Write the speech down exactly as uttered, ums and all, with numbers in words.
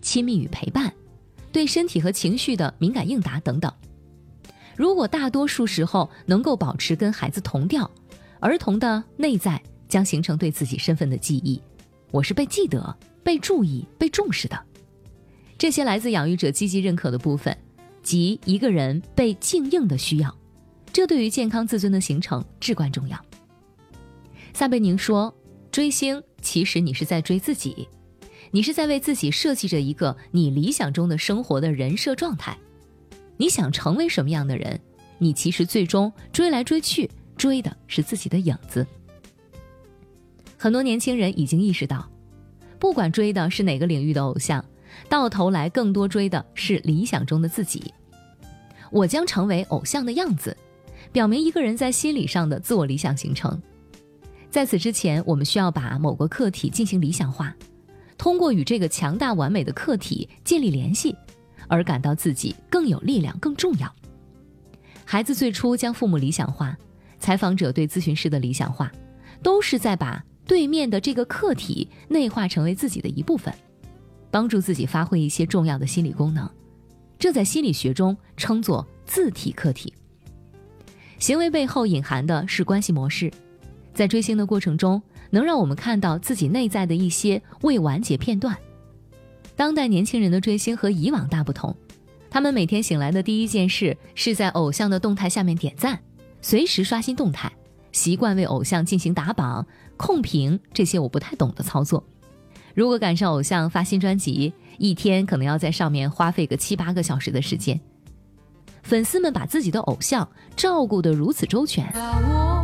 亲密与陪伴，对身体和情绪的敏感应答等等。如果大多数时候能够保持跟孩子同调，儿童的内在将形成对自己身份的记忆，我是被记得、被注意、被重视的。这些来自养育者积极认可的部分，即一个人被敬应的需要，这对于健康自尊的形成至关重要。撒贝宁说，追星其实你是在追自己，你是在为自己设计着一个你理想中的生活的人设状态。你想成为什么样的人，你其实最终追来追去，追的是自己的影子。很多年轻人已经意识到，不管追的是哪个领域的偶像，到头来更多追的是理想中的自己。我将成为偶像的样子，表明一个人在心理上的自我理想形成。在此之前，我们需要把某个客体进行理想化，通过与这个强大完美的客体建立联系，而感到自己更有力量、更重要。孩子最初将父母理想化，采访者对咨询师的理想化，都是在把对面的这个客体内化成为自己的一部分，帮助自己发挥一些重要的心理功能。这在心理学中称作自体客体。行为背后隐含的是关系模式，在追星的过程中，能让我们看到自己内在的一些未完结片段。当代年轻人的追星和以往大不同，他们每天醒来的第一件事是在偶像的动态下面点赞，随时刷新动态，习惯为偶像进行打榜、控评这些我不太懂的操作。如果赶上偶像发新专辑，一天可能要在上面花费个七八个小时的时间。粉丝们把自己的偶像照顾得如此周全，